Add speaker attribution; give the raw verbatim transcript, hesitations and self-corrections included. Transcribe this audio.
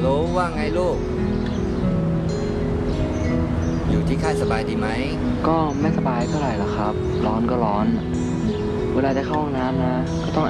Speaker 1: ลว่าไงลูกอยู่ที่ค่ายสบายดีไหม
Speaker 2: ก็ไม่สบายเท่าไหร่หรอกครับร้อนก็ร้อนเวลาจะเข้าห้องน้ำนะก็ต้อง